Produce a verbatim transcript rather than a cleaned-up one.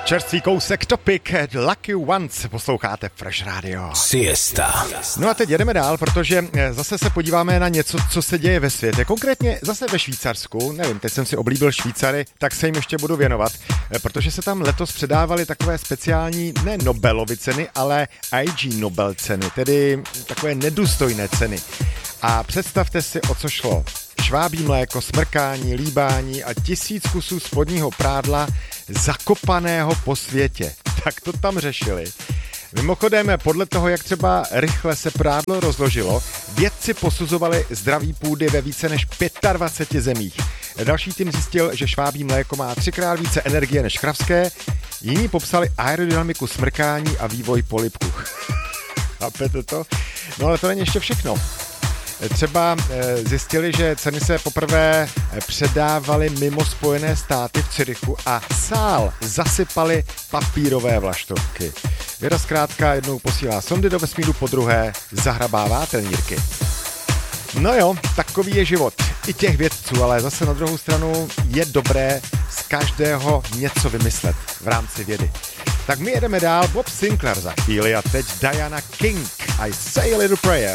Čerstvý kousek Topic, Lucky Ones, posloucháte Fresh Radio. Siesta. No a teď jedeme dál, protože zase se podíváme na něco, co se děje ve světě. Konkrétně zase ve Švýcarsku, nevím, teď jsem si oblíbil Švýcary, tak se jim ještě budu věnovat, protože se tam letos předávaly takové speciální, ne Nobelovy ceny, ale I G Nobel ceny, tedy takové nedůstojné ceny. A představte si, o co šlo. Švábí mléko, smrkání, líbání a tisíc kusů spodního prádla zakopaného po světě. Tak to tam řešili. Mimochodem, podle toho, jak třeba rychle se prádlo rozložilo, vědci posuzovali zdraví půdy ve více než dvaceti pěti zemích. Další tým zjistil, že švábí mléko má třikrát více energie než kravské, jiní popsali aerodynamiku smrkání a vývoj polibku. Chápete to? No ale to není ještě všechno. Třeba zjistili, že ceny se poprvé předávaly mimo Spojené státy v Curychu a sál zasypali papírové vlaštovky. Věda zkrátka jednou posílá sondy do vesmíru, po druhé zahrabává telnírky. No jo, takový je život i těch vědců, ale zase na druhou stranu je dobré z každého něco vymyslet v rámci vědy. Tak my jedeme dál, Bob Sinclair za chvíli a teď Diana King, I Say a Little Prayer.